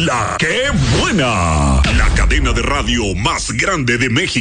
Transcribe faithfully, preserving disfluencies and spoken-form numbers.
La que buena. La cadena de radio más grande de México.